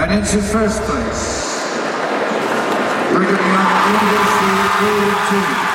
And into first place, we're going to have University A team.